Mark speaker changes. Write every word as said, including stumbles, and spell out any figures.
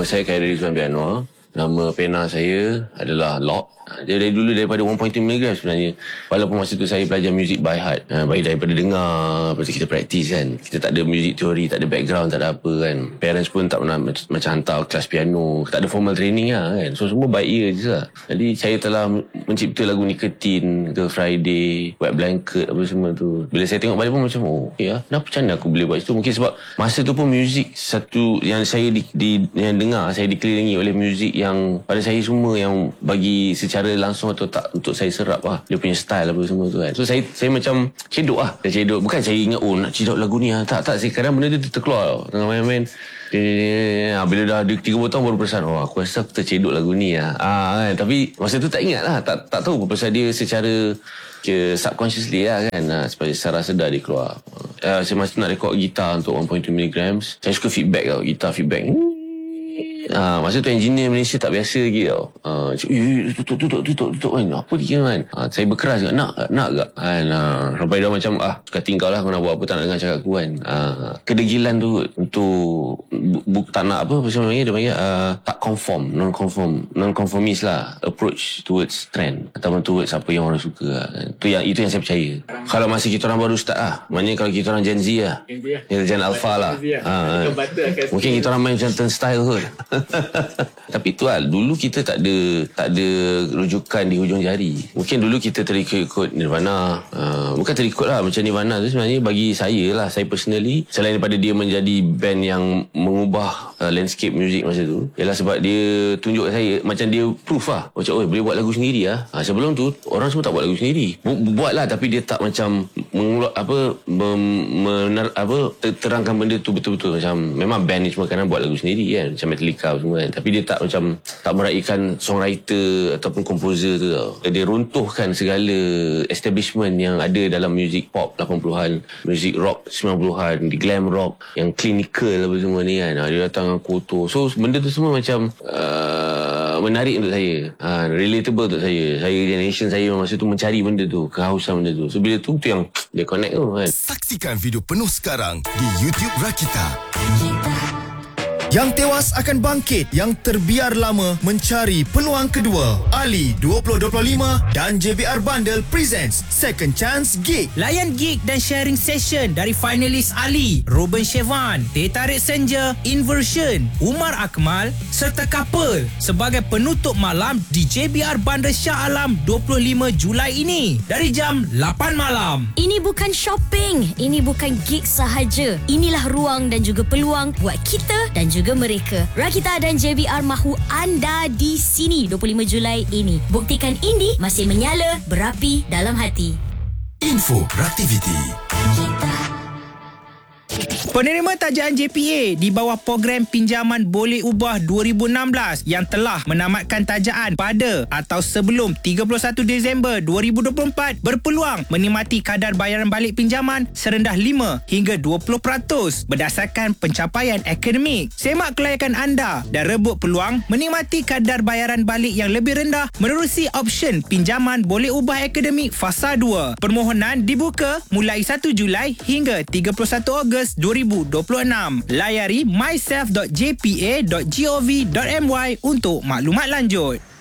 Speaker 1: saya Khairi Rizwan Piano. Nama pena saya adalah Lock. Dia dari dulu daripada one point two miligram sebenarnya. Walaupun masa tu saya belajar muzik by heart. Ha, baik daripada dengar, lepas tu kita praktis kan. Kita tak ada muzik teori, tak ada background, tak ada apa kan. Parents pun tak pernah macam hantar kelas piano. Tak ada formal training lah kan. So semua by ear je lah. Jadi saya telah mencipta lagu Nicotine, Girl Friday, Wet Blanket, apa semua tu. Bila saya tengok balik pun macam, oh okay lah. Kenapa macam mana aku boleh buat itu? Mungkin sebab masa tu pun muzik satu yang saya di, di, yang dengar, saya dikelilingi oleh muzik yang pada saya semua yang bagi secara langsung atau tak untuk saya serap lah. Dia punya style apa semua tu kan. So saya saya macam cedok lah. Saya cedok. Bukan saya ingat oh nak cedok lagu ni lah. Tak, tak. Saya kadang benda tu terkeluar tau. Tengah main-main. Bila dah ada tiga puluh tahun baru perasan, oh aku rasa aku tercedok lagu ni lah. Ah, kan? Tapi masa tu tak ingat lah. Tak, tak tahu pasal dia secara ke subconsciously lah kan. Ha, secara sedar dia keluar. Uh, saya masa tu nak rekod gitar untuk one point two miligrams. Saya suka feedback tau. Gitar feedback. Ha, masa tu engineer Malaysia tak biasa lagi tau. Ha, cakap, tutup, tutup, tutup, tutup kan. Apa dia kan? Ha, saya berkeras juga. Nak, nak tak? Kan? Ha, sampai dah macam, ah, suka tinggal lah. Kau nak buat apa, tak nak dengar cakap aku kan. Ha, kedegilan tu untuk bu, bu, tak nak apa, apa sebenarnya dia panggil, uh, tak conform, non-conform, non-conformist lah. Approach towards trend. Ataupun towards apa yang orang suka lah. Itu yang, itu yang saya percaya. Kalau masih kita orang baru start lah. Maknanya kalau kita orang Gen Z lah. Gen Alpha lah. Ha, ha. Mungkin kita orang main macam turn style kot. Tapi tu lah, dulu kita tak ada tak ada rujukan di hujung jari. Mungkin dulu kita terikut-ikut Nirvana. uh, Bukan terikut lah, macam Nirvana tu sebenarnya bagi saya lah, saya personally, selain daripada dia menjadi band yang mengubah uh, landscape muzik masa tu, ialah sebab dia tunjuk saya, macam dia proof lah, macam oh boleh buat lagu sendiri lah. ha, Sebelum tu orang semua tak buat lagu sendiri. Bu- buat lah, tapi dia tak macam mengulak apa, mem- mener, apa ter- terangkan benda tu betul-betul. Macam memang band ni semua kadang buat lagu sendiri kan, macam Metallica semua kan. Tapi dia tak macam tak meraihkan songwriter ataupun komposer tu tau. Dia runtuhkan segala establishment yang ada dalam muzik pop lapan puluhan, muzik rock sembilan puluhan, di glam rock yang clinical apa semua ni kan. Dia datang dengan kotor. So benda tu semua macam uh, menarik untuk saya, ha, relatable untuk saya. Saya generation saya masa tu mencari benda tu, kehausan benda tu. So bila tu tu yang dia connect tu kan.
Speaker 2: Saksikan video penuh sekarang di YouTube Rakita. Yang tewas akan bangkit, yang terbiar lama mencari peluang kedua. Ali dua ribu dua puluh lima dan J B R Bundle presents Second Chance Gig.
Speaker 3: Layan gig dan sharing session dari finalis Ali, Ruben Shevan, Teh Tarik Senja, Inversion, Umar Akmal serta Couple sebagai penutup malam di J B R Bundle Shah Alam dua puluh lima Julai ini dari jam lapan malam.
Speaker 4: Ini bukan shopping, ini bukan gig sahaja. Inilah ruang dan juga peluang buat kita dan juga mereka. Rakita dan J B R mahu anda di sini dua puluh lima Julai ini. Buktikan indie masih menyala, berapi dalam hati.
Speaker 2: Info Raktiviti.
Speaker 3: Penerima tajaan J P A di bawah program pinjaman boleh ubah dua ribu enam belas yang telah menamatkan tajaan pada atau sebelum tiga puluh satu Disember dua ribu dua puluh empat berpeluang menikmati kadar bayaran balik pinjaman serendah lima hingga dua puluh peratus berdasarkan pencapaian akademik. Semak kelayakan anda dan rebut peluang menikmati kadar bayaran balik yang lebih rendah menerusi option pinjaman boleh ubah akademik fasa dua. Permohonan dibuka mulai satu Julai hingga tiga puluh satu Ogos dua ribu dua puluh enam. Layari myself dot j p a dot gov dot my untuk maklumat lanjut.